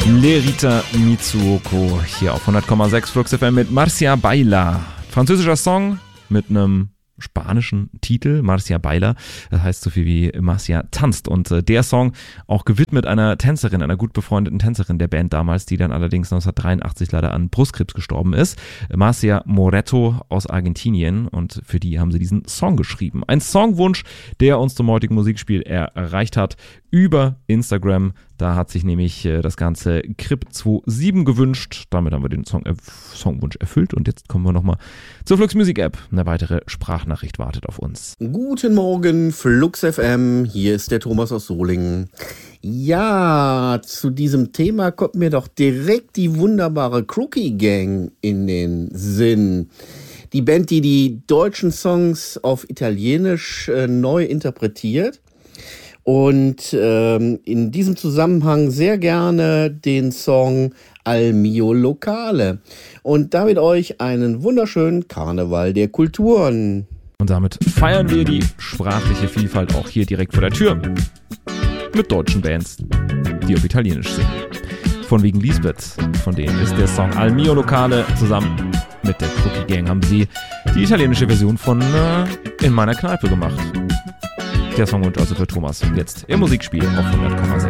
Lerita Mitsuoko hier auf 100,6 Flux FM mit Marcia Baila. Französischer Song mit einem spanischen Titel, Marcia Baila, das heißt so viel wie Marcia tanzt, und der Song auch gewidmet einer Tänzerin, einer gut befreundeten Tänzerin der Band damals, die dann allerdings 1983 leider an Brustkrebs gestorben ist, Marcia Moretto aus Argentinien, und für die haben sie diesen Song geschrieben. Ein Songwunsch, der uns zum heutigen Musikspiel erreicht hat über Instagram. Da hat sich nämlich das ganze Krip27 gewünscht. Damit haben wir den Songwunsch erfüllt. Und jetzt kommen wir nochmal zur Flux Music App. Eine weitere Sprachnachricht wartet auf uns. Guten Morgen, Flux FM. Hier ist der Thomas aus Solingen. Ja, zu diesem Thema kommt mir doch direkt die wunderbare Crookie Gang in den Sinn. Die Band, die die deutschen Songs auf Italienisch neu interpretiert. Und in diesem Zusammenhang sehr gerne den Song Al mio locale. Und damit euch einen wunderschönen Karneval der Kulturen. Und damit feiern wir die sprachliche Vielfalt auch hier direkt vor der Tür. Mit deutschen Bands, die auf Italienisch singen. Von wegen Lisbeth, von denen ist der Song Al mio locale. Zusammen mit der Crookie Gang haben sie die italienische Version von In meiner Kneipe gemacht. Der Songwunsch also für Thomas. Jetzt im Musikspiel auf 100,6.